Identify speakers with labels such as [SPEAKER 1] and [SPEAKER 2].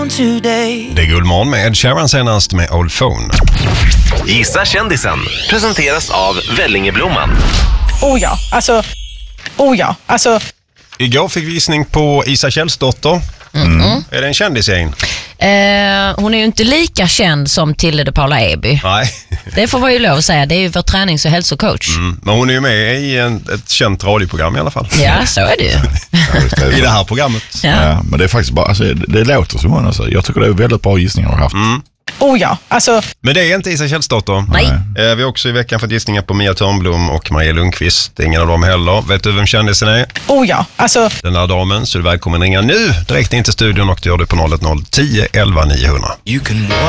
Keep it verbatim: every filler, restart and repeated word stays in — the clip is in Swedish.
[SPEAKER 1] today.
[SPEAKER 2] Det är Guldmorgon med Ed Sheeran senast med Old Phone.
[SPEAKER 3] Gissa kändisen presenteras av Vellingeblomman.
[SPEAKER 4] Oh ja, alltså... Oh ja, alltså...
[SPEAKER 2] Igår fick vi gissning på Isa Källsdotter. Mm. Är det en kändisgäng?
[SPEAKER 5] Eh, hon är ju inte lika känd som Tilde de Paula Eby.
[SPEAKER 2] Nej.
[SPEAKER 5] Det får man ju lov att säga. Det är ju vår tränings- och hälsocoach.
[SPEAKER 2] Mm. Men hon är ju med i en, ett känt radioprogram i alla fall.
[SPEAKER 5] Ja, så är det ju.
[SPEAKER 2] Ja, I det här programmet.
[SPEAKER 5] Ja.
[SPEAKER 6] Ja, men det är faktiskt bara, alltså, det, det låter som hon. Alltså. Jag tycker det är väldigt bra gissningar hon har haft.
[SPEAKER 2] Mm.
[SPEAKER 4] Oh ja, alltså...
[SPEAKER 2] Men det är inte Isa Källsdotter.
[SPEAKER 5] Nej.
[SPEAKER 2] Eh, vi har också i veckan fått gissningar på Mia Törnblom och Maria Lundqvist. Det är ingen av dem heller. Vet du vem kändisen är?
[SPEAKER 4] Oh ja, alltså...
[SPEAKER 2] Den där damen. Så du är välkommen ringa nu direkt in till studion och du gör det på noll ett noll tio elva niohundra.
[SPEAKER 1] You can walk